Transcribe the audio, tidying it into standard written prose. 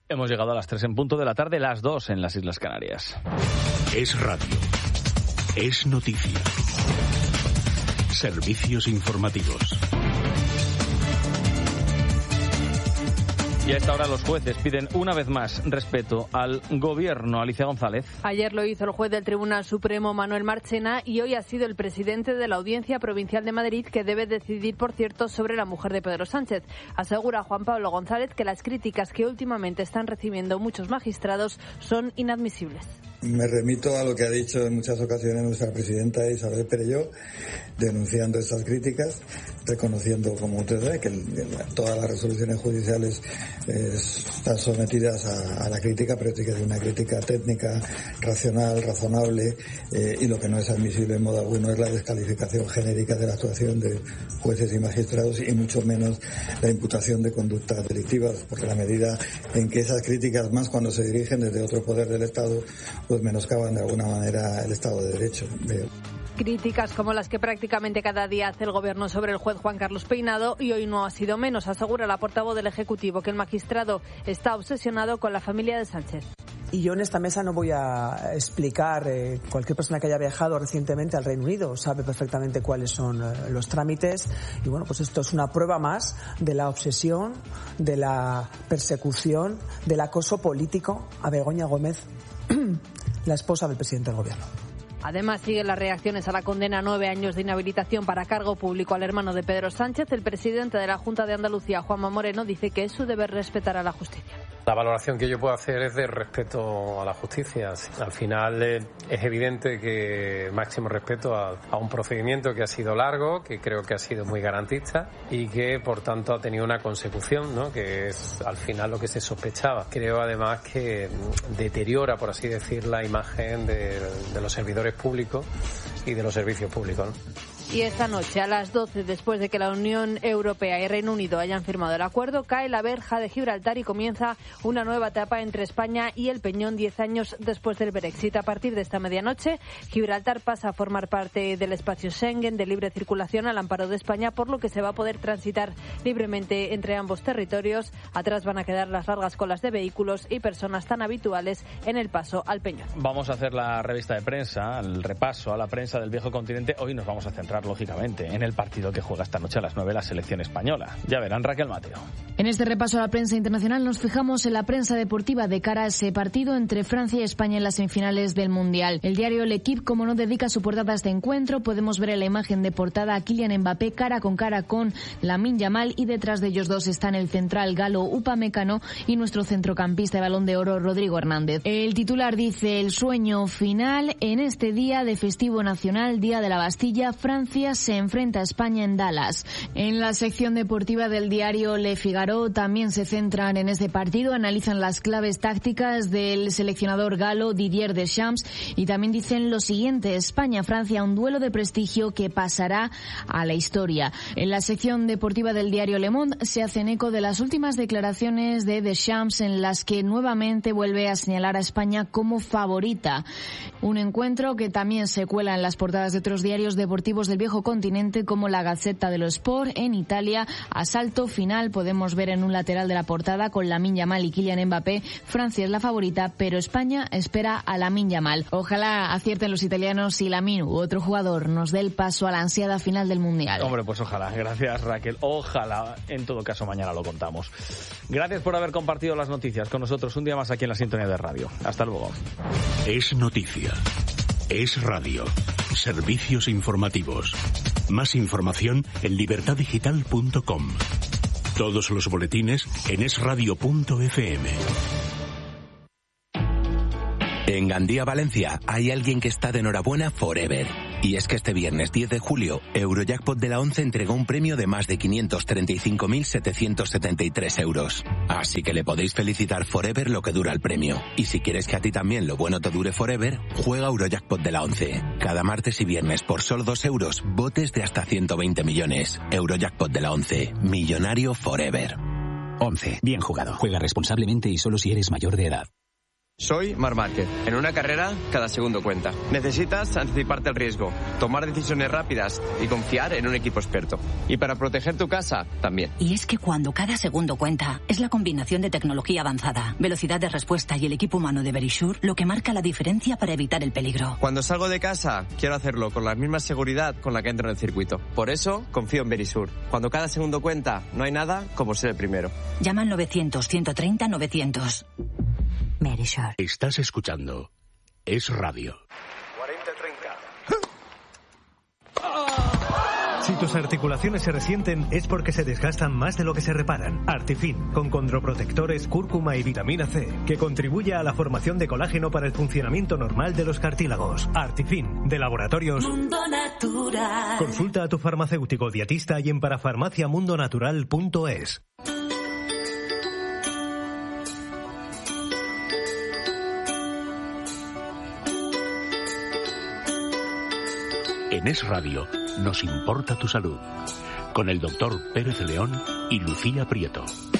Hemos llegado a las 3 en punto de la tarde, las 2 en las Islas Canarias. Es radio. Es noticia. Servicios informativos. Y a esta hora los jueces piden una vez más respeto al gobierno. Alicia González. Ayer lo hizo el juez del Tribunal Supremo, Manuel Marchena, y hoy ha sido el presidente de la Audiencia Provincial de Madrid que debe decidir, por cierto, sobre la mujer de Pedro Sánchez. Asegura Juan Pablo González que las críticas que últimamente están recibiendo muchos magistrados son inadmisibles. Me remito a lo que ha dicho en muchas ocasiones nuestra presidenta Isabel Perelló, denunciando estas críticas, reconociendo, como usted sabe, que todas las resoluciones judiciales están sometidas a la crítica, pero tiene que ser una crítica técnica, racional, razonable, y lo que no es admisible en modo alguno es la descalificación genérica de la actuación de jueces y magistrados, y mucho menos la imputación de conductas delictivas, porque la medida en que esas críticas, más cuando se dirigen desde otro poder del Estado, pues menoscaban de alguna manera el Estado de Derecho. Críticas como las que prácticamente cada día hace el Gobierno sobre el juez Juan Carlos Peinado, y hoy no ha sido menos. Asegura la portavoz del Ejecutivo que el magistrado está obsesionado con la familia de Sánchez. Y yo en esta mesa no voy a explicar, cualquier persona que haya viajado recientemente al Reino Unido sabe perfectamente cuáles son los trámites, y bueno, pues esto es una prueba más de la obsesión, de la persecución, del acoso político a Begoña Gómez, la esposa del presidente del Gobierno. Además, siguen las reacciones a la condena a 9 años de inhabilitación para cargo público al hermano de Pedro Sánchez. El presidente de la Junta de Andalucía, Juanma Moreno, dice que es su deber respetar a la justicia. La valoración que yo puedo hacer es de respeto a la justicia. Al final es evidente que máximo respeto a un procedimiento que ha sido largo, que creo que ha sido muy garantista y que por tanto ha tenido una consecución, ¿no?, que es al final lo que se sospechaba. Creo además que deteriora, por así decir, la imagen de los servidores públicos y de los servicios públicos, ¿no? Y esta noche, a las 12, después de que la Unión Europea y Reino Unido hayan firmado el acuerdo, cae la verja de Gibraltar y comienza una nueva etapa entre España y el Peñón 10 años después del Brexit. A partir de esta medianoche, Gibraltar pasa a formar parte del espacio Schengen de libre circulación al amparo de España, por lo que se va a poder transitar libremente entre ambos territorios. Atrás van a quedar las largas colas de vehículos y personas tan habituales en el paso al Peñón. Vamos a hacer la revista de prensa, el repaso a la prensa del viejo continente. Hoy nos vamos a centrar, lógicamente, en el partido que juega esta noche a las 9 la selección española. Ya verán, Raquel Mateo. En este repaso a la prensa internacional nos fijamos en la prensa deportiva de cara a ese partido entre Francia y España en las semifinales del Mundial. El diario L'Equipe, como no, dedica su portada a este encuentro. Podemos ver en la imagen de portada a Kylian Mbappé cara con Lamine Yamal, y detrás de ellos dos están el central galo Upamecano y nuestro centrocampista de Balón de Oro Rodrigo Hernández. El titular dice: el sueño final en este día de festivo nacional, Día de la Bastilla. Francia se enfrenta a España en Dallas. En la sección deportiva del diario Le Figaro también se centran en este partido, analizan las claves tácticas del seleccionador galo Didier Deschamps y también dicen lo siguiente: España-Francia, un duelo de prestigio que pasará a la historia. En la sección deportiva del diario Le Monde se hacen eco de las últimas declaraciones de Deschamps, en las que nuevamente vuelve a señalar a España como favorita. Un encuentro que también se cuela en las portadas de otros diarios deportivos del viejo continente, como la Gazzetta dello Sport. En Italia, asalto final, podemos ver en un lateral de la portada con Lamine Yamal y Kylian Mbappé. Francia es la favorita, pero España espera a Lamine Yamal. Ojalá acierten los italianos y Lamine u otro jugador nos dé el paso a la ansiada final del Mundial. Hombre, pues ojalá. Gracias, Raquel. Ojalá. En todo caso, mañana lo contamos. Gracias por haber compartido las noticias con nosotros un día más aquí en la Sintonía de Radio. Hasta luego. Es noticia. Es radio. Servicios informativos. Más información en libertadigital.com. Todos los boletines en esradio.fm. En Gandía, Valencia, hay alguien que está de enhorabuena forever. Y es que este viernes 10 de julio, Eurojackpot de la 11 entregó un premio de más de 535.773 euros. Así que le podéis felicitar forever lo que dura el premio. Y si quieres que a ti también lo bueno te dure forever, juega Eurojackpot de la 11. Cada martes y viernes por solo 2 euros, botes de hasta 120 millones. Eurojackpot de la 11. Millonario forever. 11. Bien jugado. Juega responsablemente y solo si eres mayor de edad. Soy Marc Márquez. En una carrera, cada segundo cuenta. Necesitas anticiparte al riesgo, tomar decisiones rápidas y confiar en un equipo experto. Y para proteger tu casa, también. Y es que cuando cada segundo cuenta, es la combinación de tecnología avanzada, velocidad de respuesta y el equipo humano de Verisure lo que marca la diferencia para evitar el peligro. Cuando salgo de casa, quiero hacerlo con la misma seguridad con la que entro en el circuito. Por eso, confío en Verisure. Cuando cada segundo cuenta, no hay nada como ser el primero. Llama al 900-130-900. Verisure. Estás escuchando Es Radio. 40-30. Si tus articulaciones se resienten es porque se desgastan más de lo que se reparan. Artifin, con condroprotectores, cúrcuma y vitamina C, que contribuye a la formación de colágeno para el funcionamiento normal de los cartílagos. Artifin, de Laboratorios Mundo Natural. Consulta a tu farmacéutico dietista y en parafarmaciamundonatural.es. En Es Radio nos importa tu salud, con el doctor Pérez León y Lucía Prieto.